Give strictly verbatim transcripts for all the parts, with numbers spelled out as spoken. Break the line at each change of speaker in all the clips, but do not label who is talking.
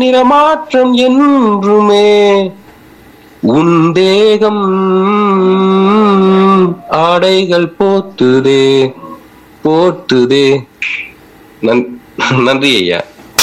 நிறமாற்றம் என்றுமே உன் தேகம் ஆடைகள் போத்துதே போத்துதே. நன்றி ஐயா.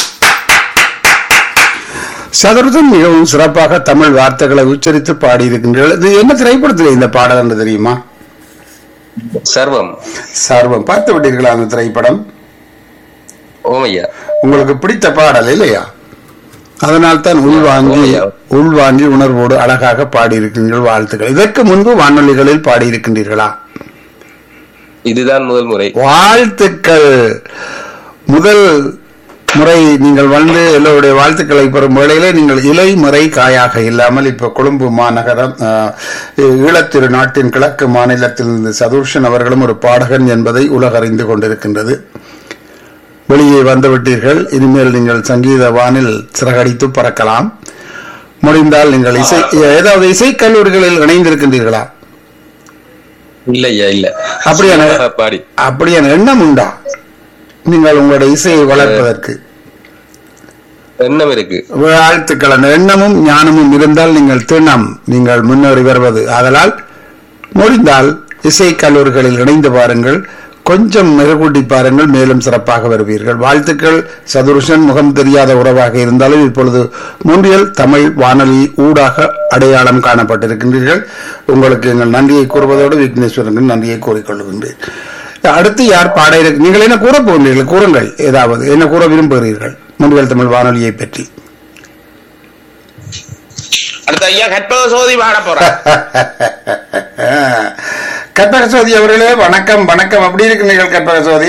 சதுரதன் மிகவும் சிறப்பாக தமிழ் வார்த்தைகளை உச்சரித்து பாடியிருக்கின்றீர்கள். இது என்ன திரைப்படத்தில் இந்த பாடல் என்று தெரியுமா?
சர்வம்.
சர்வம் பார்த்து விட்டீர்களா அந்த திரைப்படம்?
ஓமையா.
உங்களுக்கு பிடித்த பாடல் இல்லையா? அதனால் தான் உள்வாங்கி உள்வாங்கி உணர்வோடு அழகாக பாடியிருக்கின்றீர்கள். வாழ்த்துக்கள். இதற்கு முன்பு வானொலிகளில் பாடியிருக்கின்றீர்களா?
இதுதான் முதல் முறை.
வாழ்த்துக்கள். முதல் முறை நீங்கள் வந்து எல்லோருடைய வாழ்த்துக்களை பெறும் வேளையிலே நீங்கள் இலை முறை காயாக இல்லாமல் இப்ப கொழும்பு மாநகரம் ஈழத்திரு நாட்டின் கிழக்கு மாநிலத்திலிருந்து சதுர்ஷன் அவர்களும் ஒரு பாடகன் என்பதை உலகறிந்து கொண்டிருக்கின்றது. வெளியே வந்துவிட்டீர்கள். இனிமேல் நீங்கள் சங்கீத வானில் சிறகடித்து பறக்கலாம். முடிந்தால் நீங்கள் இசை ஏதாவது இசை கல்லூரிகளில் இணைந்திருக்கின்றீர்களா?
இல்லையா இல்ல.
அப்படியான அப்படியான எண்ணம் உண்டா நீங்கள் உங்களுடைய இசையை வளர்ப்பதற்கு?
எண்ணம் இருக்கு.
வாழ்த்துக்கள். அந்த எண்ணமும் ஞானமும் இருந்தால் நீங்கள் திண்ணம் நீங்கள் முன்னேறி வருவது. அதனால் முடிந்தால் இசை கல்லூரிகளில் இணைந்து பாருங்கள். கொஞ்சம் மெருகூட்டி பாருங்கள். மேலும் சிறப்பாக வருவீர்கள். வாழ்த்துக்கள். சதுருஷன் முகம் தெரியாத உறவாக இருந்தாலும் இப்பொழுது மூன்றியல் தமிழ் வானொலி ஊடாக அடையாளம் காணப்பட்டிருக்கின்றீர்கள். உங்களுக்கு எங்கள் நன்றியை கூறுவதோடு விக்னேஸ்வரனுக்கு நன்றியை கூறிக்கொள்கின்றேன். அடுத்து யார் பாட இருக்கு? நீங்கள் என்ன கூற போகிறீர்கள்? கூறுங்கள். ஏதாவது என்ன கூற விரும்புகிறீர்கள் மூன்றியல் தமிழ் வானொலியை பற்றி?
அடுத்த ஐயா கற்பக சோதி பாட போறார்.
கற்பக சோதி அவர்களே வணக்கம். வணக்கம். அப்படி இருக்கிறீர்கள் கற்பக சோதி?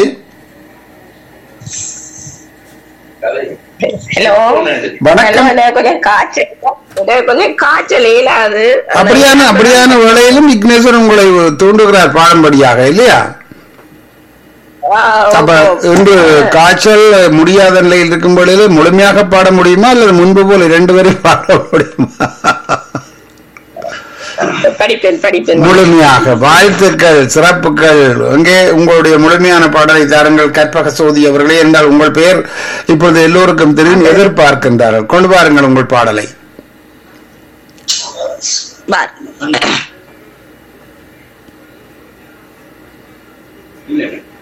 ஹலோ வணக்கம். கொஞ்சம் காய்ச்சல் கொஞ்சம் காய்ச்சல் இயலாது.
அப்படியான அப்படியான வேளையிலும் விக்னேஸ்வரன் உங்களை தூண்டுகிறார் பாடும்படியாக இல்லையா? அப்ப இன்று காய்ச்சல் முடியாத நிலையில் இருக்கும் பொழுது முழுமையாக பாட முடியுமா அல்லது முன்பு போல இரண்டு பேரும் பாட முடியுமா?
படிப்பேன் படிப்பேன்
முழுமையாக. வாழ்த்துக்கள். சிறப்புகள். எங்கே உங்களுடைய முழுமையான பாடலை தாருங்கள் கற்பக சோதி அவர்களே. என்றால் உங்கள் பெயர் இப்பொழுது எல்லோருக்கும் தெரியும், எதிர்பார்க்கின்றார்கள். கொண்டு பாருங்கள் உங்கள் பாடலை.
பார்.